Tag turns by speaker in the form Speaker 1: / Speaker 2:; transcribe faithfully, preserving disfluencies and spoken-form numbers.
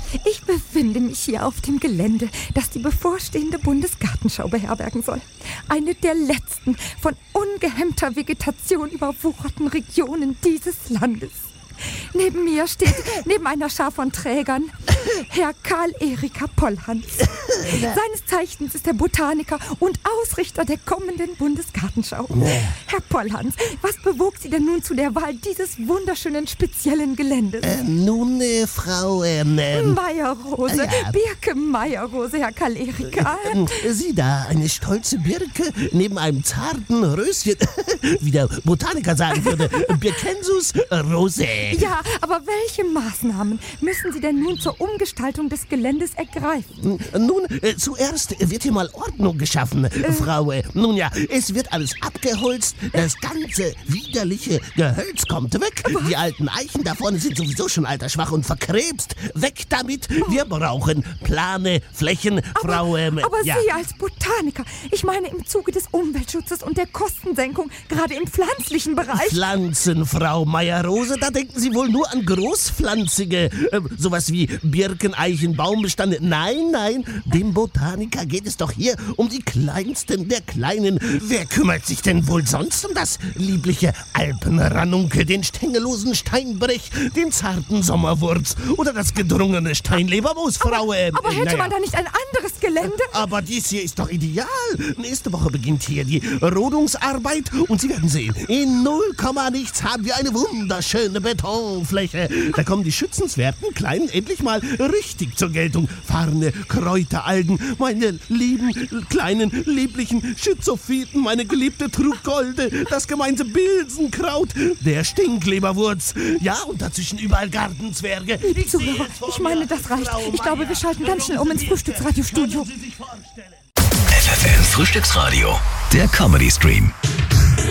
Speaker 1: Ich befinde mich hier auf dem Gelände, das die bevorstehende Bundesgartenschau beherbergen soll. Eine der letzten von ungehemmter Vegetation überwucherten Regionen dieses Landes. Neben mir steht, neben einer Schar von Trägern, Herr Karl-Erika Pollhans. Seines Zeichens ist er Botaniker und Ausrichter der kommenden Bundesgartenschau.
Speaker 2: Nee.
Speaker 1: Herr Pollhans, was bewog Sie denn nun zu der Wahl dieses wunderschönen speziellen Geländes?
Speaker 2: Äh, nun, äh, Frau, ähm, ähm,
Speaker 1: Meierrose,
Speaker 2: ja.
Speaker 1: Birke Meierrose, Herr Karl-Erika.
Speaker 2: äh, Sie da, eine stolze Birke neben einem zarten Röschen, wie der Botaniker sagen würde, Birkensus rose.
Speaker 1: Ja, aber welche Maßnahmen müssen Sie denn nun zur Umgestaltung des Geländes ergreifen?
Speaker 2: Nun, äh, zuerst wird hier mal Ordnung geschaffen, äh. Frau. Äh, nun ja, es wird alles abgeholzt, das ganze widerliche Gehölz kommt weg. Was? Die alten Eichen da vorne sind sowieso schon altersschwach und verkrebst. Weg damit, oh. Wir brauchen plane Flächen, aber, Frau. Ähm,
Speaker 1: aber
Speaker 2: ja.
Speaker 1: Sie als Botaniker, ich meine im Zuge des Umweltschutzes und der Kostensenkung, gerade im pflanzlichen Bereich.
Speaker 2: Pflanzen, Frau Meierrose, da denken Sie wohl nur an großpflanzige, äh, sowas wie Birken, Eichen, Baumbestände. Nein, nein, dem Botaniker geht es doch hier um die kleinsten der Kleinen. Wer kümmert sich denn wohl sonst um das liebliche Alpenranunkel, den stängellosen Steinbrech, den zarten Sommerwurz oder das gedrungene Steinlebermoos, Frau?
Speaker 1: Aber,
Speaker 2: äh,
Speaker 1: aber hätte
Speaker 2: naja.
Speaker 1: man da nicht ein anderes Gelände?
Speaker 2: Aber dies hier ist doch ideal. Nächste Woche beginnt hier die Rodungsarbeit und Sie werden sehen, in null Komma nichts haben wir eine wunderschöne Betonfläche. Da kommen die schützenswerten Kleinen endlich mal richtig zur Geltung. Farne, Kräuteralgen, meine lieben, kleinen, lieblichen Schützophyten, meine geliebte Truggolde, das gemeinse Bilsenkraut, der Stinkleberwurz. Ja, und dazwischen überall Gartenzwerge.
Speaker 1: Liebe Zuhörer, ich meine, das reicht. Ich glaube, wir schalten ganz schnell um ins Frühstücksradiostudio.
Speaker 3: F F M Frühstücksradio, der Comedy Stream.